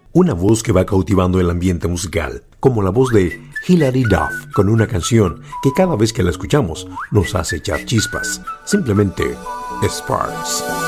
Una voz que va cautivando el ambiente musical, como la voz de Hilary Duff, con una canción que cada vez que la escuchamos nos hace echar chispas. Simplemente Sparks.